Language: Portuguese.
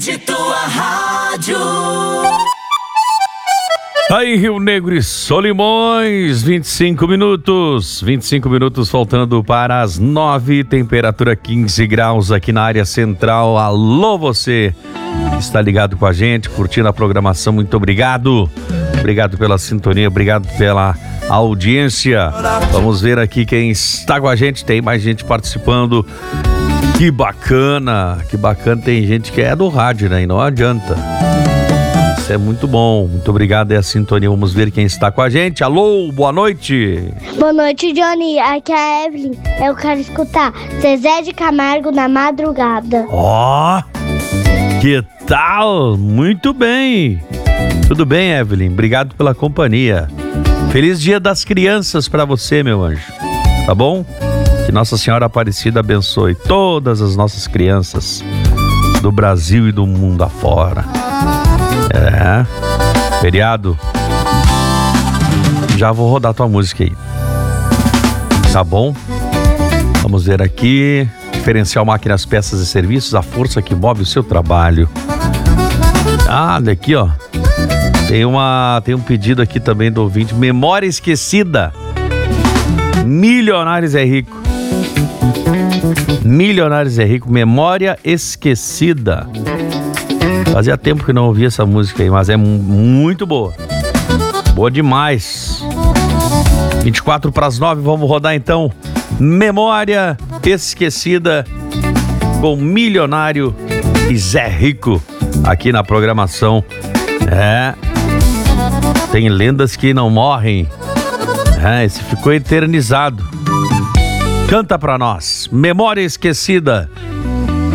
Rede Tua Rádio. Aí, Rio Negro e Solimões, 25 minutos faltando para as 9, temperatura 15 graus aqui na área central. Alô, você está ligado com a gente, curtindo a programação, muito obrigado. Obrigado pela sintonia, obrigado pela audiência. Vamos ver aqui quem está com a gente, tem mais gente participando. Que bacana, tem gente que é do rádio, né? E não adianta. Isso é muito bom, muito obrigado, é a sintonia. Vamos ver quem está com a gente. Alô, boa noite. Boa noite, Johnny, aqui é a Evelyn. Eu quero escutar Zezé de Camargo na madrugada. Ó, que tal? Muito bem. Tudo bem, Evelyn, obrigado pela companhia. Feliz Dia das Crianças para você, meu anjo, tá bom? Que Nossa Senhora Aparecida abençoe todas as nossas crianças do Brasil e do mundo afora. Feriado. Já vou rodar tua música aí. Tá bom? Vamos ver aqui. Diferencial Máquinas, Peças e Serviços, a força que move o seu trabalho. Daqui, ó. Tem um pedido aqui também do ouvinte. Memória Esquecida. Milionários é Rico. Milionários é Rico, Memória Esquecida. Fazia tempo que não ouvia essa música aí, mas é muito boa. Boa demais. 24 para as 9, vamos rodar então Memória Esquecida com Milionário e Zé Rico aqui na programação. Tem lendas que não morrem. Esse ficou eternizado. Canta pra nós, Memória Esquecida